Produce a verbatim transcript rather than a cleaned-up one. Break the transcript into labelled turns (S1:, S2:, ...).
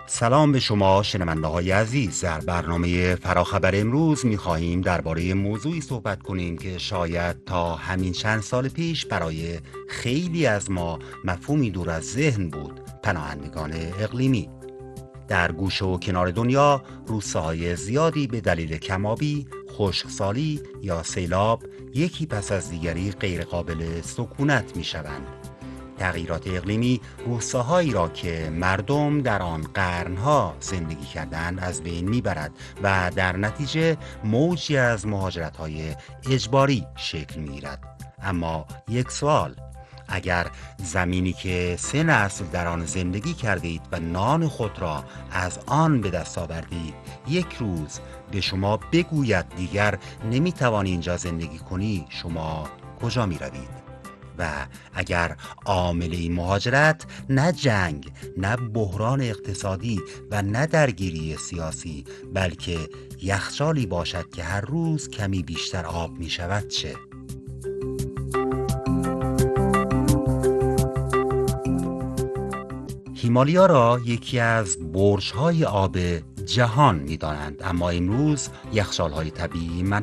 S1: سلام به شما شنونده های عزیز. در برنامه فراخبر امروز می‌خواهیم درباره موضوعی صحبت کنیم که شاید تا همین چند سال پیش برای خیلی از ما مفهومی دور از ذهن بود: پناهندگان اقلیمی. در گوشه و کنار دنیا روستاهای زیادی به دلیل کم‌آبی، خشکسالی یا سیلاب یکی پس از دیگری غیرقابل سکونت می‌شوند. تغییرات اقلیمی روستاهایی را که مردم در آن قرنها زندگی کردند از بین میبرد و در نتیجه موجی از مهاجرت‌های اجباری شکل میگیرد. اما یک سوال: اگر زمینی که سه نسل در آن زندگی کردید و نان خود را از آن به دست آوردید یک روز به شما بگوید دیگر نمیتوانی اینجا زندگی کنی، شما کجا میروید؟ و اگر عامل این مهاجرت نه جنگ، نه بحران اقتصادی و نه درگیری سیاسی، بلکه یخچالی باشد که هر روز کمی بیشتر آب می شود چه؟ هیمالیا را یکی از برج‌های آب جهان می دانند، اما امروز یخچال‌های طبیعی